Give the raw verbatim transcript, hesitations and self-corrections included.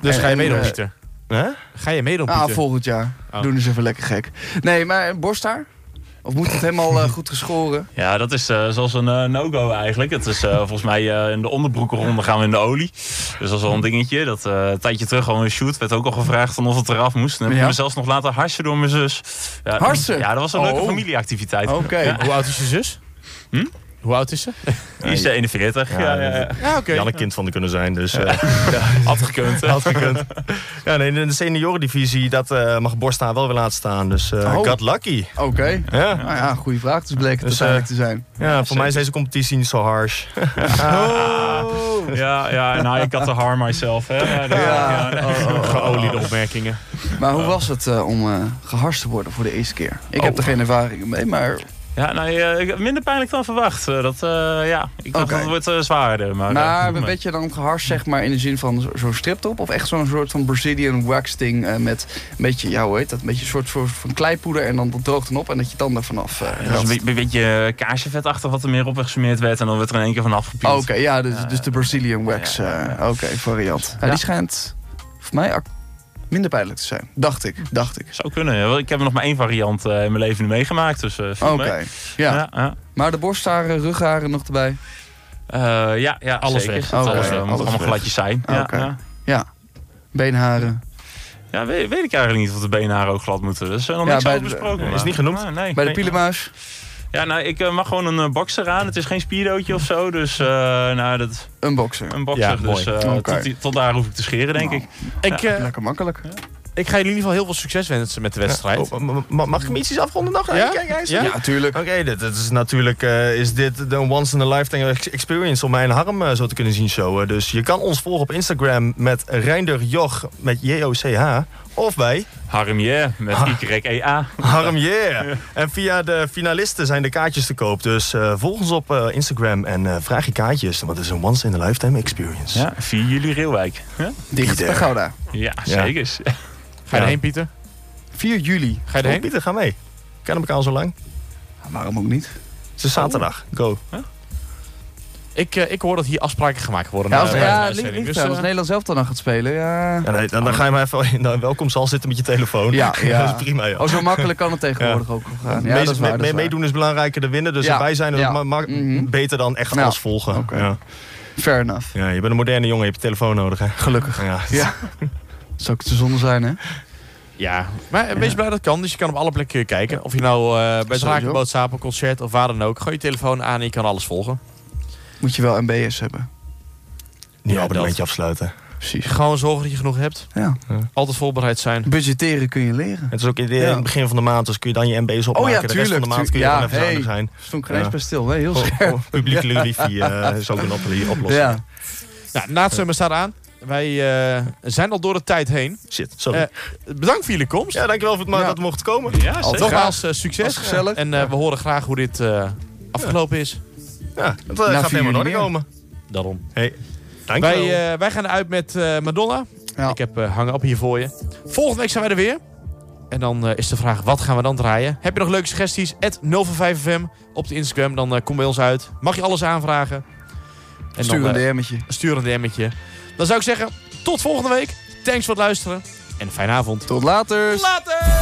Dus en, ga je meedoen, uh, Pieter? Huh? Ga je meedoen, Pieter? Ah, volgend jaar. Oh. Doen eens even lekker gek. Nee, maar een borsthaar? Of moet het helemaal uh, goed geschoren? Ja, dat is uh, zoals een uh, no-go eigenlijk. Het is uh, volgens mij uh, in de onderbroekenronde gaan we in de olie. Dus dat is wel een dingetje. Dat uh, een tijdje terug al een shoot werd ook al gevraagd of het eraf moest. Dan heb ik Ja. me zelfs nog laten harsen door mijn zus. Ja, Harsen? Ja, dat was een leuke Oh. familieactiviteit. Oké. Okay. Ja. Hoe oud is je zus? Hm? Hoe oud is ze? Die is uh, eenenveertig. Ja, Ja, ja, ja. Ja, oké. Okay. Jan een kind van te kunnen zijn, dus... Uh, Had gekund. Hè? had gekund. Ja, nee, in de seniorendivisie, dat uh, mag borsthaar wel weer laten staan. Dus uh, Oh. got lucky. Oké. Okay. Ja. Nou ja, goede vraag. Dus bleek het Dus, uiteindelijk uh, te zijn. Ja, voor zeker. mij is deze competitie niet zo harsh. Oh. Ja, ja, nou, ik had de har myself. Hè. Ja, dat- Ja. ja, Oh, oh, oh. Geoliede opmerkingen. Maar hoe was het uh, om uh, geharst te worden voor de eerste keer? Ik Oh. heb er geen ervaring mee, maar... Ja, nou, uh, minder pijnlijk dan verwacht. Uh, dat, uh, ja, ik dacht Oké. dat het wordt uh, zwaarder. Maar, Maar uh, werd je dan geharst zeg maar in de zin van zo'n striptop? Of echt zo'n soort van Brazilian wax ding uh, met een beetje, ja hoe heet dat? Een beetje een soort, soort van kleipoeder en dan dat droogt dan op en dat je dan er vanaf uh, Ja, dat is een, be- een beetje kaarsjevetachtig wat er meer op gesmeerd werd. En dan werd er in één keer vanaf gepield. Oké, okay, ja, dus, Ja, dus de Brazilian wax. ja, ja, ja. Uh, Oké, okay, variant. Ja, Ja. die schijnt voor mij ac- minder pijnlijk te zijn. Dacht ik, dacht ik. Zou kunnen. Ja. Ik heb er nog maar één variant uh, in mijn leven meegemaakt. Dus, uh, Oké, okay. ja. Ja, ja. Maar de borstharen, rugharen nog erbij? Uh, ja, ja, Alles zeker. weg. Het Oh, alles, oké. uh, moet Alles allemaal weg. gladjes zijn. Oké. Ja, Okay. ja. Ja. Beenharen. ja weet, weet ik eigenlijk niet of de beenharen ook glad moeten. Dat is uh, nog Ja, niks bij over de- besproken. is maar- niet genoemd. Ah, nee, Bij de nee. pielenmuis? Ja, nou, ik uh, mag gewoon een uh, boxer aan. Het is geen speedootje of zo. Dus uh, nou, dat, Een boxer. een boxer. Ja, dus mooi. uh, Oké. tot, die- tot daar hoef ik te scheren, denk Nou, ik. Ik, ja, uh, lekker makkelijk. ik ga jullie in ieder geval heel veel succes wensen met de wedstrijd. Oh, ma- ma- mag ik hem iets afronden nog? Ja? Kijk, kijk, Ja? Ja, tuurlijk. Oké, dit, dit is natuurlijk uh, is dit de once in a lifetime ex- experience om mijn harm uh, zo te kunnen zien showen. Dus je kan ons volgen op Instagram met Reinder Joch met J O C H of bij Harm yeah, met Ah. Y E A. Harm Yeah. En via de finalisten zijn de kaartjes te koop. Dus uh, volg ons op uh, Instagram en uh, vraag je kaartjes. Want het is een once in a lifetime experience. Ja, vier juli Reelwijk. Ja, Dicht bij Gouda. ja zeker. Ga je Ja. erheen, Pieter? vier juli. Ga je Oh, erheen? Pieter, ga mee. Kennen elkaar al zo lang. Waarom ook niet? Het is zaterdag. Go. Ik, uh, ik hoor dat hier afspraken gemaakt worden. Ja, als, uh, bij de ja, uitzending. ligt Dus, dus, uh, als Nederland zelf dan nog gaat spelen. Ja, Ja, nee, dan, dan ga je maar even in de welkomzaal zitten met je telefoon. Ja, ja. Dat is prima, joh. Oh, zo makkelijk kan het tegenwoordig ook gaan. Ja, Mee- dat is waar. mee- dat is waar. meedoen is belangrijker dan winnen. Dus Ja, erbij zijn is ja. ma- ma- Mhm. beter dan echt Ja. alles volgen. Oké. Ja. Fair enough. Ja, je bent een moderne jongen, je hebt je telefoon nodig. Hè? Gelukkig. Ja. Ja. Zou ik te zonde zijn, hè? Ja, maar wees blij dat het kan. Dus je kan op alle plekken kijken. Of je nou uh, bij het Sowieso. Rakenboot, Sapel, concert of waar dan ook. Gooi je telefoon aan en je kan alles volgen. Moet je wel M B S hebben. Niet Ja, een abonnementje afsluiten. Precies. Gewoon zorgen dat je genoeg hebt. Ja. Altijd voorbereid zijn. Budgetteren kun je leren. Het is ook in, de- Ja. in het begin van de maand, dus kun je dan je M B's opmaken. Oh ja, de rest van de tuurlijk, maand kun je tu- gewoon ja, even hey. zuinig zijn. Stond ik ineens Ja. bij stil, hè? Heel Oh, scherp. oh, publieke wifi uh, is ook een op- oplossing. Ja. Nou, na het zwemmen staat aan. Wij uh, zijn al door de tijd heen. Shit, sorry. Uh, bedankt voor jullie komst. ja, dankjewel voor het, Ja. dat we mochten komen. Ja, zeker. Nogmaals uh, succes. Was gezellig. En uh, we horen graag hoe dit uh, afgelopen is. Ja, het uh, Na gaat vier helemaal juli door komen. Daarom. Hey, dankjewel. Wij, uh, wij gaan eruit met uh, Madonna. Ja. Ik heb uh, hangen op hier voor je. Volgende week zijn wij er weer. En dan uh, is de vraag, wat gaan we dan draaien? Heb je nog leuke suggesties? at nul van vijf F M op de Instagram. Dan uh, kom bij ons uit. Mag je alles aanvragen. En Stuur dan, een uh, DM'tje. stuur een DM'tje. Dan zou ik zeggen, tot volgende week. Thanks voor het luisteren. En een fijne avond. Tot later. Later!